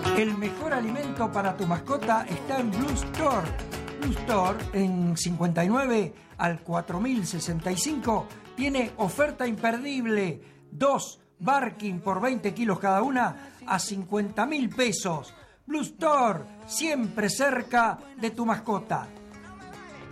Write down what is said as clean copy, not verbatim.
El mejor alimento para tu mascota está en Blue Store. Blue Store, en 59 al 4065, tiene oferta imperdible. 2 Barking por 20 kilos cada una a 50.000 pesos. Blue Store, siempre cerca de tu mascota.